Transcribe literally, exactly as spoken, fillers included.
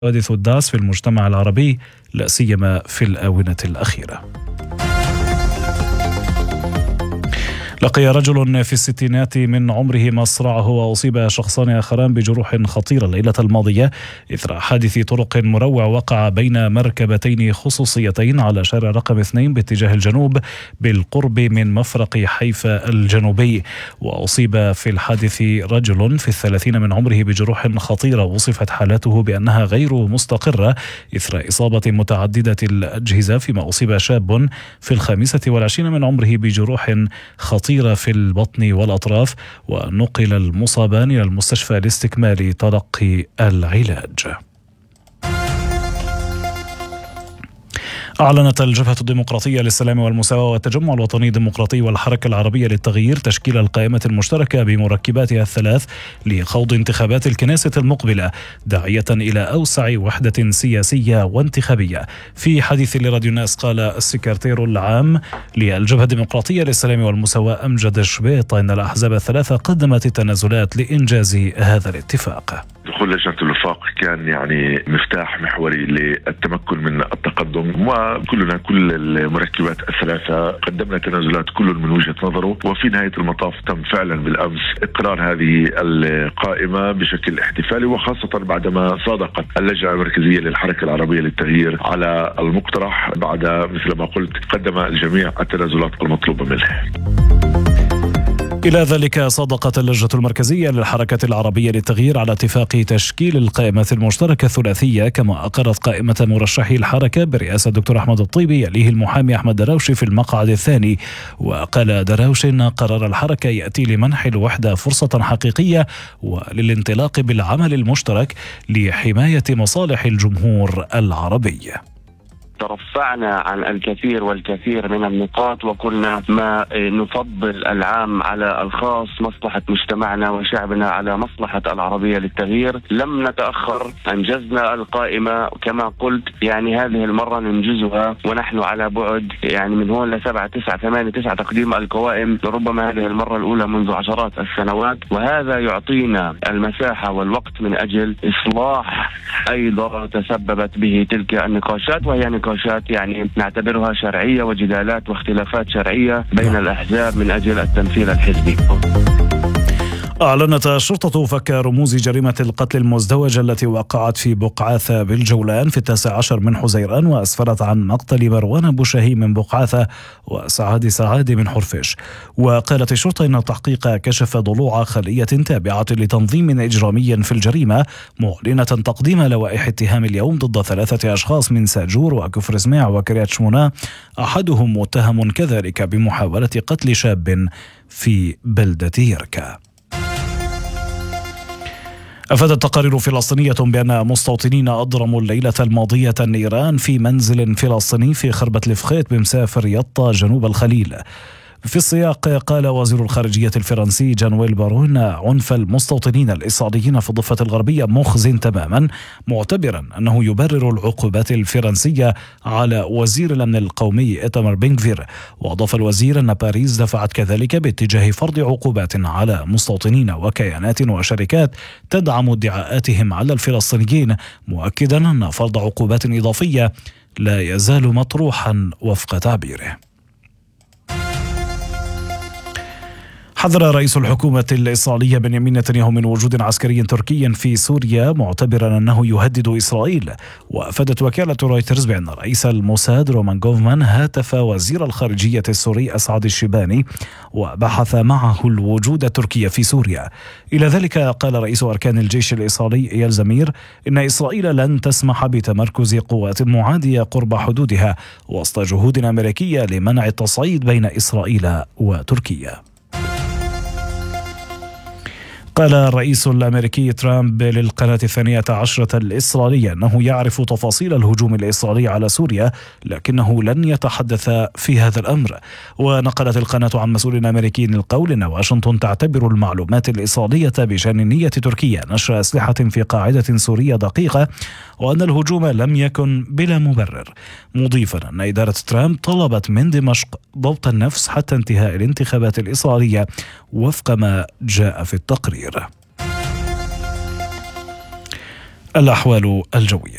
حوادث الدعس في المجتمع العربي لا سيما في الآونة الأخيرة. لقي رجل في الستينات من عمره مصرعه وأصيب شخصان آخران بجروح خطيرة الليلة الماضية إثر حادث طرق مروع وقع بين مركبتين خصوصيتين على شارع رقم اثنين باتجاه الجنوب بالقرب من مفرق حيفا الجنوبي. وأصيب في الحادث رجل في الثلاثين من عمره بجروح خطيرة وصفت حالته بأنها غير مستقرة إثر إصابة متعددة الأجهزة، فيما أصيب شاب في الخامسة والعشرين من عمره بجروح خطيرة في البطن والأطراف، ونقل المصابان إلى المستشفى لاستكمال تلقي العلاج. أعلنت الجبهة الديمقراطية للسلام والمساواة والتجمع الوطني الديمقراطي والحركة العربية للتغيير تشكيل القائمة المشتركة بمركباتها الثلاث لخوض انتخابات الكنيسة المقبلة، داعية إلى أوسع وحدة سياسية وانتخابية. في حديث لراديو الناس قال السكرتير العام للجبهة الديمقراطية للسلام والمساواة أمجد الشبيط إن الأحزاب الثلاثة قدمت التنازلات لإنجاز هذا الاتفاق. دخول لجنة الوفاق كان يعني مفتاح محوري للتمكن من التقدم، وكلنا كل المركبات الثلاثة قدمنا تنازلات كل من وجهة نظره، وفي نهاية المطاف تم فعلا بالأمس إقرار هذه القائمة بشكل احتفالي، وخاصة بعدما صادقت اللجنة المركزية للحركة العربية للتغيير على المقترح بعد مثل ما قلت قدم الجميع التنازلات المطلوبة منه. إلى ذلك صادقت اللجنة المركزية للحركة العربية للتغيير على اتفاق تشكيل القائمة المشتركة الثلاثية، كما أقرت قائمة مرشحي الحركة برئاسة الدكتور أحمد الطيبي يليه المحامي أحمد دراوشي في المقعد الثاني. وقال دراوشي إن قرار الحركة يأتي لمنح الوحدة فرصة حقيقية وللانطلاق بالعمل المشترك لحماية مصالح الجمهور العربي. ترفعنا عن الكثير والكثير من النقاط، وكنا ما نفضل العام على الخاص، مصلحة مجتمعنا وشعبنا على مصلحة العربية للتغيير. لم نتأخر، أنجزنا القائمة كما قلت، يعني هذه المرة ننجزها ونحن على بعد يعني من هون لسبعة تسعة ثمانية تسعة تقديم القوائم، لربما هذه المرة الأولى منذ عشرات السنوات، وهذا يعطينا المساحة والوقت من أجل إصلاح أيضا تسببت به تلك النقاشات، وهي نقاشات يعني نعتبرها شرعية وجدالات واختلافات شرعية بين الأحزاب من أجل التمثيل الحزبي. أعلنت الشرطة فك رموز جريمة القتل المزدوجة التي وقعت في بقعاثة بالجولان في التاسع عشر من حزيران، وأسفرت عن مقتل مروان بوشهي من بقعاثة وسعاد سعاد من حرفش. وقالت الشرطة إن التحقيق كشف ضلوع خلية تابعة لتنظيم إجرامي في الجريمة، معلنة تقديم لوائح اتهام اليوم ضد ثلاثة أشخاص من ساجور وكفر سماع وكريات شمونة، أحدهم متهم كذلك بمحاولة قتل شاب في بلدة يركا. أفادت تقارير فلسطينية بأن مستوطنين أضرموا الليلة الماضية النيران في منزل فلسطيني في خربة لفخيت بمسافر يطا جنوب الخليل. في السياق قال وزير الخارجية الفرنسي جانويل بارون عنف المستوطنين الإسرائيليين في الضفة الغربية مخزٍ تماما، معتبرا أنه يبرر العقوبات الفرنسية على وزير الأمن القومي إيتامار بن غفير. وأضاف الوزير أن باريس دفعت كذلك باتجاه فرض عقوبات على مستوطنين وكيانات وشركات تدعم ادعاءاتهم على الفلسطينيين، مؤكدا أن فرض عقوبات إضافية لا يزال مطروحا وفق تعبيره. حذر رئيس الحكومة الإسرائيلية بنيامين نتنياهو من وجود عسكري تركي في سوريا، معتبرا أنه يهدد إسرائيل. وأفادت وكالة رويترز بأن رئيس الموساد رومان غوفمان هاتف وزير الخارجية السوري أسعد الشيباني وبحث معه الوجود التركي في سوريا. إلى ذلك قال رئيس أركان الجيش الإسرائيلي إيال زمير إن إسرائيل لن تسمح بتمركز قوات معادية قرب حدودها وسط جهود أمريكية لمنع التصعيد بين إسرائيل وتركيا. قال الرئيس الأمريكي ترامب للقناة الثانية عشرة الإسرائيلية أنه يعرف تفاصيل الهجوم الإسرائيلي على سوريا، لكنه لن يتحدث في هذا الأمر. ونقلت القناة عن مسؤول أمريكي القول أن واشنطن تعتبر المعلومات الإسرائيلية بشأن نية تركيا نشر أسلحة في قاعدة سورية دقيقة، وأن الهجوم لم يكن بلا مبرر، مضيفا أن إدارة ترامب طلبت من دمشق ضبط النفس حتى انتهاء الانتخابات الإسرائيلية وفق ما جاء في التقرير. الأحوال الجوية.